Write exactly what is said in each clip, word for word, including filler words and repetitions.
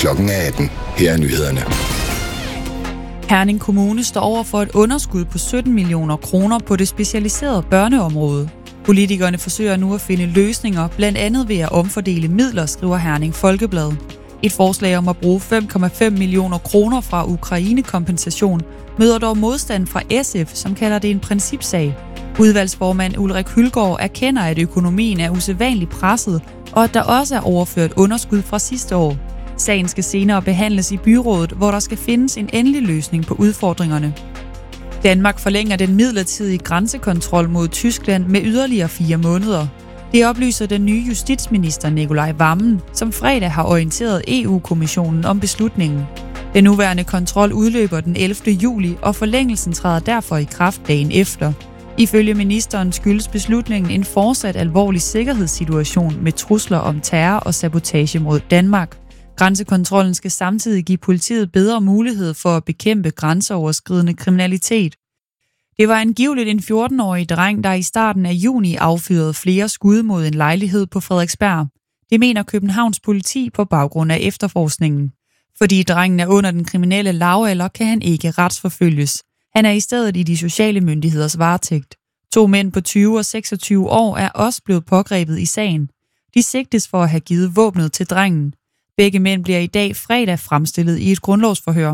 klokken atten. Her er nyhederne. Herning Kommune står over for et underskud på sytten millioner kroner på det specialiserede børneområde. Politikerne forsøger nu at finde løsninger, blandt andet ved at omfordele midler, skriver Herning Folkeblad. Et forslag om at bruge fem komma fem millioner kroner fra Ukraine-kompensation møder dog modstand fra S F, som kalder det en principsag. Udvalgsformand Ulrik Hylgaard erkender, at økonomien er usædvanligt presset, og at der også er overført underskud fra sidste år. Sagen skal senere behandles i byrådet, hvor der skal findes en endelig løsning på udfordringerne. Danmark forlænger den midlertidige grænsekontrol mod Tyskland med yderligere fire måneder. Det oplyser den nye justitsminister Nicolai Wammen, som fredag har orienteret E U-kommissionen om beslutningen. Den nuværende kontrol udløber den ellevte juli, og forlængelsen træder derfor i kraft dagen efter. Ifølge ministeren skyldes beslutningen en fortsat alvorlig sikkerhedssituation med trusler om terror og sabotage mod Danmark. Grænsekontrollen skal samtidig give politiet bedre mulighed for at bekæmpe grænseoverskridende kriminalitet. Det var angiveligt en fjorten-årig dreng, der i starten af juni affyrede flere skud mod en lejlighed på Frederiksberg. Det mener Københavns politi på baggrund af efterforskningen. Fordi drengen er under den kriminelle lavalder, kan han ikke retsforfølges. Han er i stedet i de sociale myndigheders varetægt. To mænd på tyve og seksogtyve år er også blevet pågrebet i sagen. De sigtes for at have givet våbnet til drengen. Begge mænd bliver i dag fredag fremstillet i et grundlovsforhør.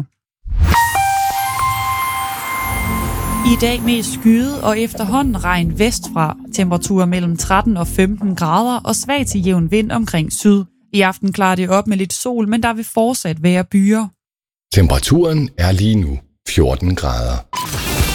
I dag mest skyet og efterhånden regn vestfra. Temperaturer mellem tretten og femten grader og svag til jævn vind omkring syd. I aften klarer det op med lidt sol, men der vil fortsat være byer. Temperaturen er lige nu fjorten grader.